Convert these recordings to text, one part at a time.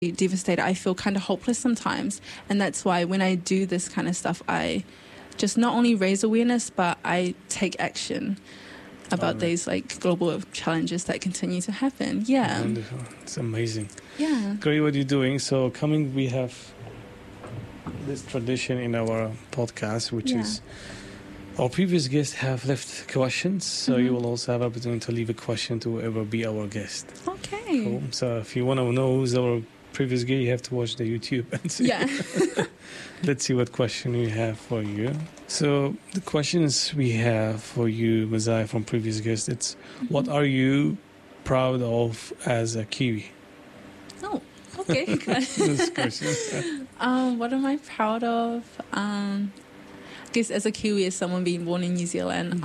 devastated. I feel kind of hopeless sometimes. And that's why when I do this kind of stuff, I just not only raise awareness, but I take action about these like global challenges that continue to happen. Yeah. Wonderful. It's amazing. Yeah. Great what you're doing. So we have this tradition in our podcast, which is our previous guests have left questions. So you will also have opportunity to leave a question to whoever be our guest. Okay. Cool. So if you want to know who's our previous guest, you have to watch the YouTube and see. Yeah. Let's see what question we have for you. So the questions we have for you, Mazai, from previous guests, it's what are you proud of as a Kiwi? Oh, okay. This question. What am I proud of? I guess as a Kiwi, as someone being born in New Zealand,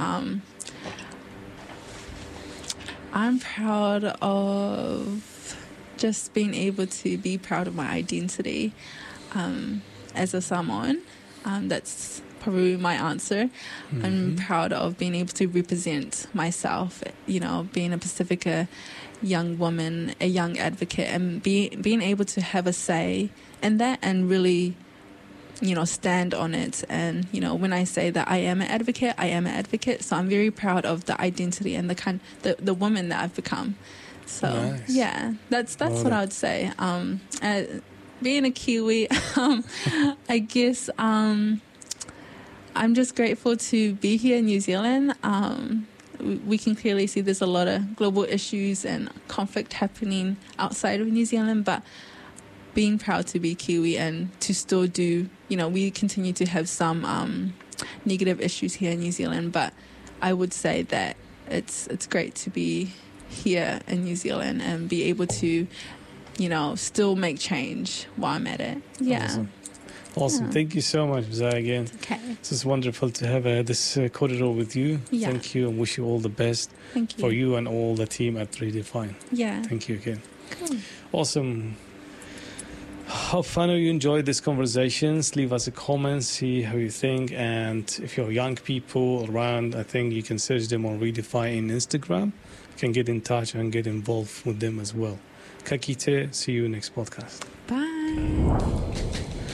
I'm proud of just being able to be proud of my identity as a Samoan. That's probably my answer. I'm proud of being able to represent myself, you know, being a Pacifica young woman, a young advocate, and being able to have a say in that and really, you know, stand on it. And, you know, when I say that I am an advocate, I am an advocate. So I'm very proud of the identity and the woman that I've become. So, nice. Yeah, that's what I would say. Being a Kiwi, I guess I'm just grateful to be here in New Zealand. We can clearly see there's a lot of global issues and conflict happening outside of New Zealand, but being proud to be Kiwi and to still do, you know, we continue to have some negative issues here in New Zealand, but I would say that it's great to be here in New Zealand and be able to, you know, still make change while I'm at it. Yeah. Awesome. Yeah. Thank you so much, Zai, again. Okay. It's just wonderful to have this corridor with you. Yeah. Thank you and wish you all the best. Thank you. For you and all the team at Redefine. Yeah. Thank you again. Cool. Awesome. How fun you enjoyed this conversations. Leave us a comment, see how you think. And if you're young people around, I think you can search them on Redefine in Instagram. You can get in touch and get involved with them as well. Ka kite. See you next podcast. Bye.